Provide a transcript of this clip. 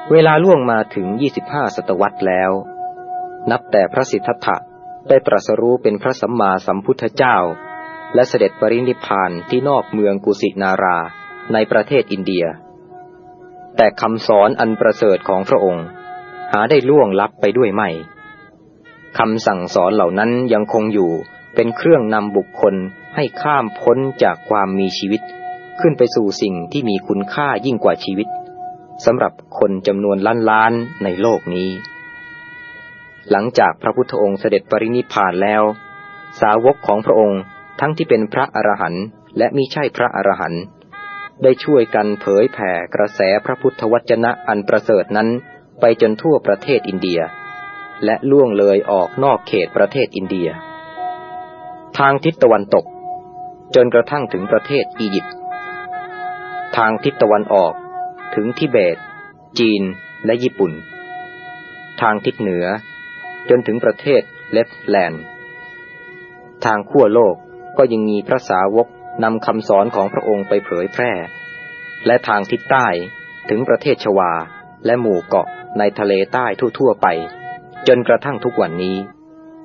เวลาล่วงมาถึง25ศตวรรษแล้วนับแต่พระสิทธัตถะได้ตรัสรู้เป็นพระสัมมาสัมพุทธเจ้าและเสด็จปรินิพพานที่นอกเมืองกุสินาราในประเทศอินเดียแต่คำสอนอันประเสริฐของพระองค์หาได้ล่วงลับไปด้วยไม่คำสั่งสอนเหล่านั้นยังคงอยู่เป็นเครื่องนำบุคคลให้ข้ามพ้นจากความมีชีวิตขึ้นไปสู่สิ่งที่มีคุณค่ายิ่งกว่าชีวิตสำหรับคนจำนวนล้านๆในโลกนี้หลังจากพระพุทธองค์เสด็จปรินิพพานแล้วสาวกของพระองค์ทั้งที่เป็นพระอรหันต์และมิใช่พระอรหันต์ได้ช่วยกันเผยแผ่กระแสพระพุทธวจนะอันประเสริฐนั้นไปจนทั่วประเทศอินเดียและล่วงเลยออกนอกเขตประเทศอินเดียทางทิศตะวันตกจนกระทั่งถึงประเทศอียิปต์ทางทิศตะวันออกถึงทิเบตจีนและญี่ปุ่นทางทิศเหนือจนถึงประเทศเลตแลนด์ทางขั้วโลกก็ยังมีพระสาวกนำคำสอนของพระองค์ไปเผยแพร่และทางทิศใต้ถึงประเทศชวาและหมู่เกาะในทะเลใต้ทั่วๆไปจนกระทั่งทุกวันนี้